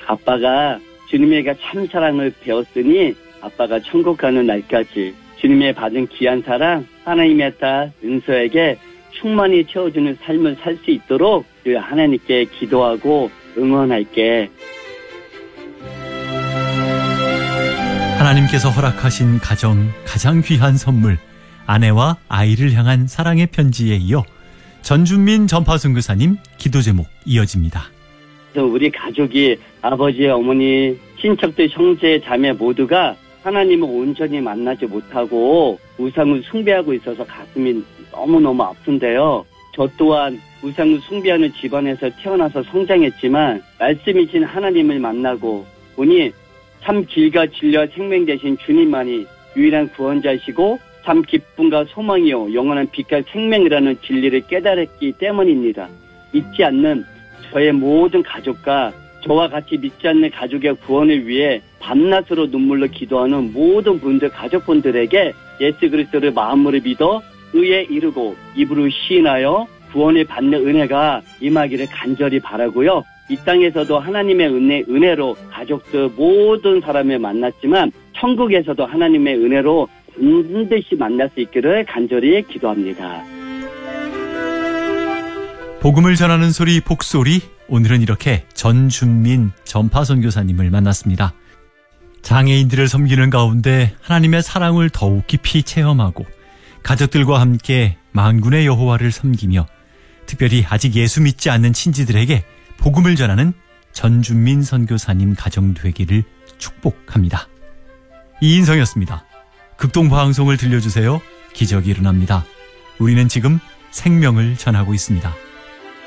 아빠가 주님에게 참 사랑을 배웠으니 아빠가 천국 가는 날까지 주님의 받은 귀한 사랑, 하나님의 딸 은서에게 충만히 채워주는 삶을 살 수 있도록 하나님께 기도하고 응원할게. 하나님께서 허락하신 가정, 가장 귀한 선물, 아내와 아이를 향한 사랑의 편지에 이어 전준민 전파선교사님 기도 제목 이어집니다. 우리 가족이 아버지, 어머니, 친척들, 형제, 자매 모두가 하나님을 온전히 만나지 못하고 우상을 숭배하고 있어서 가슴이 너무너무 아픈데요. 저 또한 우상을 숭배하는 집안에서 태어나서 성장했지만 말씀이신 하나님을 만나고 보니 참 길과 진리와 생명 되신 주님만이 유일한 구원자이시고 참 기쁨과 소망이요 영원한 빛과 생명이라는 진리를 깨달았기 때문입니다. 잊지 않는 저의 모든 가족과 저와 같이 믿지 않는 가족의 구원을 위해 밤낮으로 눈물로 기도하는 모든 분들, 가족분들에게 예수 그리스도를 마음으로 믿어 의에 이르고 입으로 시인하여 구원을 받는 은혜가 임하기를 간절히 바라고요. 이 땅에서도 하나님의 은혜로 가족들 모든 사람을 만났지만 천국에서도 하나님의 은혜로 반드시 만날 수 있기를 간절히 기도합니다. 복음을 전하는 소리 복소리, 오늘은 이렇게 전준민 전파선교사님을 만났습니다. 장애인들을 섬기는 가운데 하나님의 사랑을 더욱 깊이 체험하고 가족들과 함께 만군의 여호와를 섬기며 특별히 아직 예수 믿지 않는 친지들에게 복음을 전하는 전준민 선교사님 가정 되기를 축복합니다. 이인성이었습니다. 극동방송을 들려주세요. 기적이 일어납니다. 우리는 지금 생명을 전하고 있습니다.